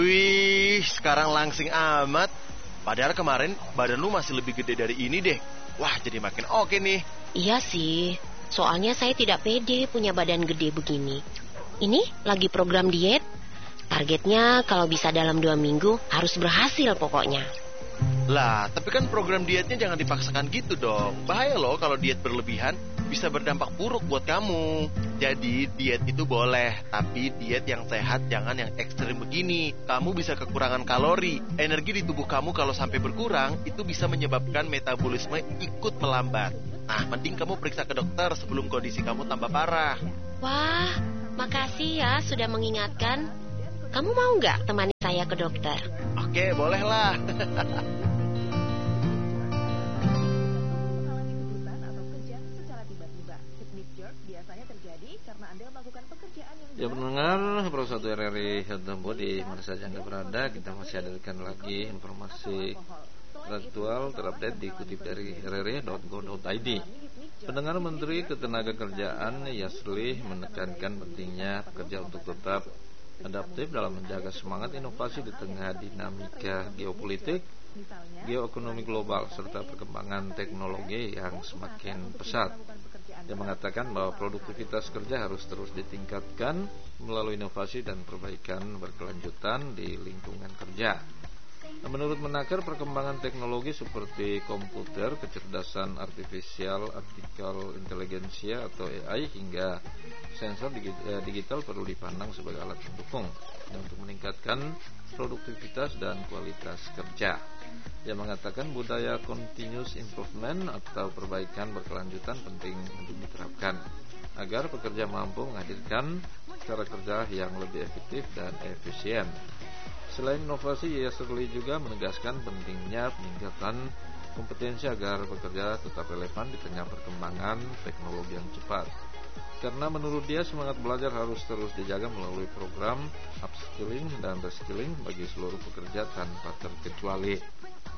Wih, sekarang langsing amat. Padahal kemarin badan lu masih lebih gede dari ini deh. Wah, jadi makin oke nih. Iya sih, soalnya saya tidak pede punya badan gede begini. Ini lagi program diet. Targetnya kalau bisa dalam 2 minggu harus berhasil pokoknya. Lah, tapi kan program dietnya jangan dipaksakan gitu dong. Bahaya loh kalau diet berlebihan, bisa berdampak buruk buat kamu. Jadi diet itu boleh, tapi diet yang sehat, jangan yang ekstrim begini. Kamu bisa kekurangan kalori. Energi di tubuh kamu kalau sampai berkurang, itu bisa menyebabkan metabolisme ikut melambat. Nah, mending kamu periksa ke dokter sebelum kondisi kamu tambah parah. Wah, makasih ya sudah mengingatkan. Kamu mau nggak temani saya ke dokter? Oke, bolehlah. Ya pendengar, Pro 1 RRI Tempo di mana saja Anda berada, kita masih hadirkan lagi informasi aktual terupdate dikutip dari rri.go.id. Pendengar, Menteri Ketenagakerjaan Yasri menekankan pentingnya pekerja untuk tetap adaptif dalam menjaga semangat inovasi di tengah dinamika geopolitik, geoekonomi global, serta perkembangan teknologi yang semakin pesat. Dia mengatakan bahwa produktivitas kerja harus terus ditingkatkan melalui inovasi dan perbaikan berkelanjutan di lingkungan kerja. Menurut Menaker, perkembangan teknologi seperti komputer, kecerdasan artifisial, artificial intelligence atau AI hingga sensor digital perlu dipandang sebagai alat pendukung untuk meningkatkan produktivitas dan kualitas kerja. Dia mengatakan budaya continuous improvement atau perbaikan berkelanjutan penting untuk diterapkan agar pekerja mampu menghadirkan cara kerja yang lebih efektif dan efisien. Selain inovasi, Yasri juga menegaskan pentingnya peningkatan kompetensi agar pekerja tetap relevan di tengah perkembangan teknologi yang cepat. Karena menurut dia semangat belajar harus terus dijaga melalui program upskilling dan reskilling bagi seluruh pekerja tanpa terkecuali.